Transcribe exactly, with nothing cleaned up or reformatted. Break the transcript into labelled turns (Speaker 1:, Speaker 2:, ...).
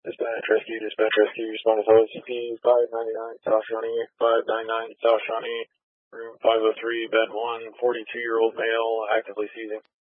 Speaker 1: Dispatch Rescue, Dispatch Rescue, respond to O S C P five ninety-nine South Shawnee, five ninety-nine South Shawnee, room five oh three, bed one, forty-two-year-old male, actively seizing.